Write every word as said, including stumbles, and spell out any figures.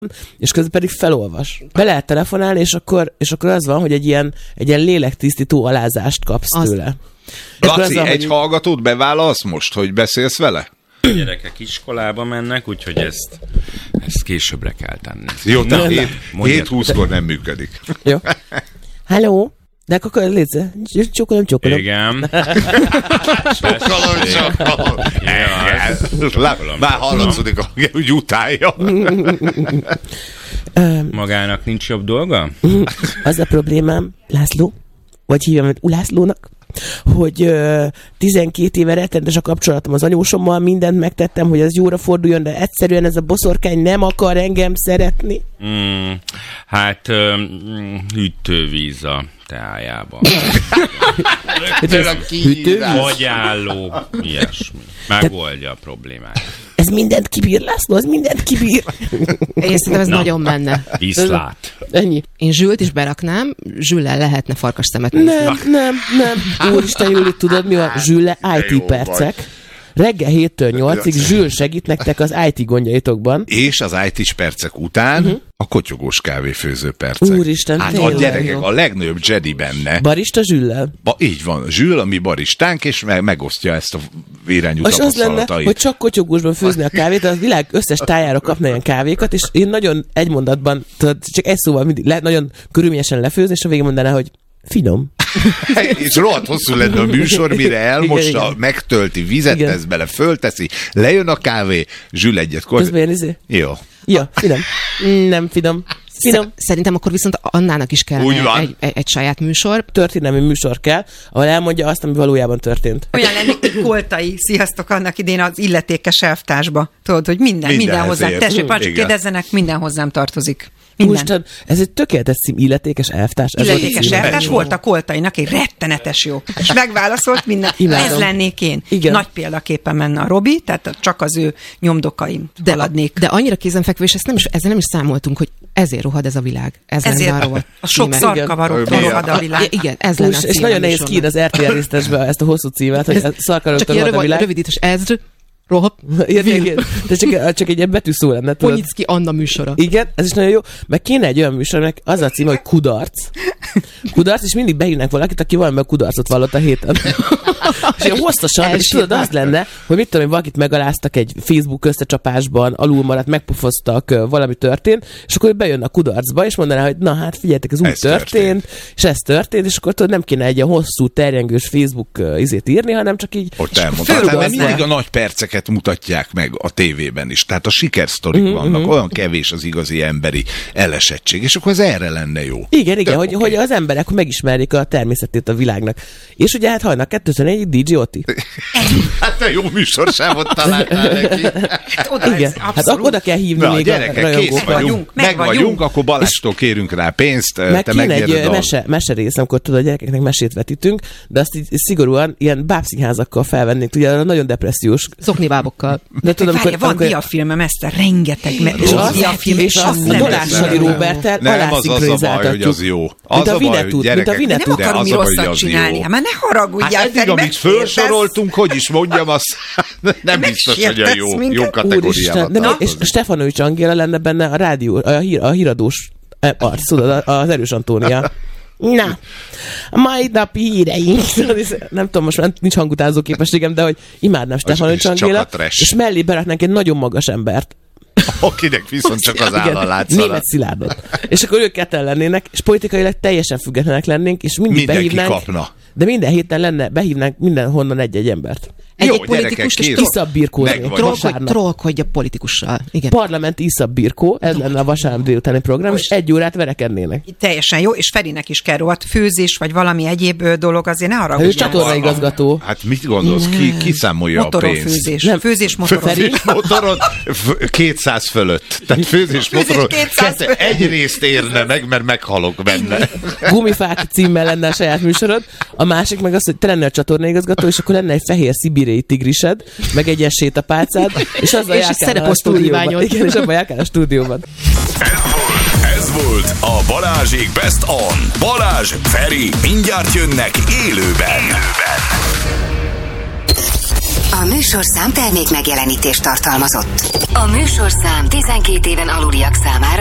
és közben pedig felolvas. Be lehet telefonálni, és akkor, és akkor az van, hogy egy ilyen, egy ilyen lélektisztító alázást kapsz az... tőle. Laci, van, egy hogy... hallgatót bevállalsz most, hogy beszélsz vele? A gyerekek iskolába mennek, úgyhogy ezt, ezt későbbre kell tenni. Jó, tehát hét húszkor nem működik. Jó. Halló? De akkor légy, csokolom, csokolom. Igen. Csokolom, csokolom. Már hallatszódik, hogy utálja. Magának nincs jobb dolga? Az a problémám, László, vagy hívjam őt Ulászlónak, hogy uh, tizenkét éve rettenetes a kapcsolatom az anyósommal, mindent megtettem, hogy az jóra forduljon, de egyszerűen ez a boszorkány nem akar engem szeretni. Mm, hát um, hűtővíz a teájában. Hűtővíz? Agyálló, ilyesmi. Megoldja a problémát. Ez mindent kibír, László, ez mindent kibír. Én szerintem ez Na, nagyon menne. Viszlát. Ennyi. Én Zsült is beraknám, Zsüllel lehetne farkas szemet. Nem, nem, nem. Úristen, Júli, tudod mi a Zsülle í té percek? Reggel héttől nyolcig Zsül segít nektek az í té gondjaitokban. És az í té percek után uh-huh. a kotyogós kávéfőző percek. Úristen, hát tényleg a gyerekek, jó. A legnagyobb Jedi benne. Barista Zsüllel. Ba, így van, Zsül, a mi baristánk, és meg, megosztja ezt a vérányú tapasztalatait. És az lenne, hogy csak kotyogósban főzni a kávét, de az világ összes tájára kapna ilyen kávékat, és én nagyon egy mondatban, tudod, csak egy szóval mindig le, nagyon körülményesen lefőzni, és a végén mondaná, hogy finom. És rohadt hosszú lenne a műsor, mire elmossa, megtölti, vizet igen. tesz bele, fölteszi, lejön a kávé, Zsül egyet kor... Közben izé? Jó. Ja, finom. Nem finom. Finom. Szerintem akkor viszont Annának is kell egy, egy, egy saját műsor. Történelmi műsor kell, ahol elmondja azt, ami valójában történt. Olyan lennék, hogy Koltai, sziasztok, annak idén az illetékes elvtársba. Tudod, hogy minden, minden, minden hozzám. Tessék, már csak kérdezzenek, minden hozzám tartozik. Minden. Ez egy tökéletes cím, illetékes elvtárs. Illetékes elvtárs volt a Koltainak, egy rettenetes jó. És megválaszolt minden. Imádom. Ez lennék én. Igen. Nagy példaképpen menne a Robi, tehát csak az ő nyomdokaim de, haladnék. De annyira kézenfekvő, és ezt nem is, ezzel nem is számoltunk, hogy ezért rohad ez a világ. Ez ezért lenne a, a sok szarkavarok rohad a világ. Igen, ez lenne és, és nagyon nehéz kiírni az er té el résztesbe ezt a hosszú címet, hogy szarkavarok rohad a világ. Rövidítés, ez rohad. De csak, csak egy ilyen betűszó lenne. Ponyicki Anna műsora. Igen, ez is nagyon jó. Meg kéne egy olyan műsor, meg az a cím, hogy kudarc. Kudarc, és mindig behívnak valakit, aki valami kudarcot vallott a héten. És ilyen hosszasan, és tudod, az lenne, hogy mit tudom, hogy valakit megaláztak egy Facebook összecsapásban, alul maradt, megpufoztak, valami történt, és akkor bejön a kudarcba, és mondaná, hogy na hát figyeljetek, ez úgy történt, történt, és ez történt, és akkor tudod, nem kéne egy ilyen hosszú, terjengős Facebook izét írni, hanem csak így... Ott elmondhatám, mert mindig a nagy perceket mutatják meg a tévében is. Tehát a sikersztorik mm-hmm. vannak, olyan kevés az igazi emberi elesettség, és akkor ez erre lenne jó. Igen, igen, hogy, okay. hogy az emberek megismerjék a természetét a világnak. És ugye hát hajnak kettőszázöt dé dzsé Oti. Hát te jó műsorsávot találtál neki. Hát igen, hát akkor oda kell hívni na, még gyerekek, a kész vagyunk, meg, meg vagyunk, vagyunk, akkor Balástól kérünk rá pénzt, meg te kéne egy mese, mese rész, amikor tudod, a gyerekeknek mesét vetítünk, de azt így szigorúan ilyen bábszínházakkal felvennénk, ugye nagyon depressziós. Zoknibábokkal. De tudom, Várja, van amikor... diafilmem, ezt a rengeteg me- és az, diafilm, és az a Dolássali Róberttel alászinkronizáltatjuk. Nem, az a baj, hogy az jó. Az a baj, hogy gyerekek, nem akarunk mi rosszat csinálni. Hát már ne haragudjál. Hát eddig, amit felsoroltunk, hogy is mondjam, az nem biztos, hogy a jó, jó kategóriában tartozik. És Stefanovics Angéla lenne benne a rádió, a, hír, a híradós arc, tudod, az Erős Antónia. Na, a mai napi híreink. Nem tudom, most már nincs hangutánzó képességem, de hogy imádnám Stefanovics Angéla, és mellé beraknánk egy nagyon magas embert. Akinek viszont csak az álla látszanak. Németh Szilárdot. És akkor ők ketten lennének, és politikailag teljesen függetlenek lennénk, és mindig mindenki behívnánk. Kapna. De minden héten lenne, behívnánk mindenhonnan egy-egy embert. Egy politikus, és kiszabbirkózni. Trollkodja politikussal. Igen. Parlamenti iszabbirkó, ez lenne a vasárnap délutáni program, és egy órát verekednének. Teljesen jó, és Ferinek is kell rohadt főzés, vagy valami egyéb dolog, azért ne haragudj. Ő csatornaigazgató. Hát mit gondolsz, ki, ki számolja motoron a pénzt? Főzés. Nem. Főzés motoron. Főzés motoron kétszáz fölött. Tehát főzés motoron egyrészt érne meg, mert meghalok benne. Gumifák címmel lenne a saját műsorod. A másik meg az, hogy te lennél a csatornaigazgató, és akkor lenne egy fehér szibériai tigrised, meg egy ilyen sétapálcád, és azzal járkál a stúdióban. Igen, és abban járkál a stúdióban. Ez volt a Balázsék Best On. Balázs, Feri, mindjárt jönnek élőben. élőben. A műsorszám termék megjelenítést tartalmazott. A műsorszám tizenkét éven aluliak számára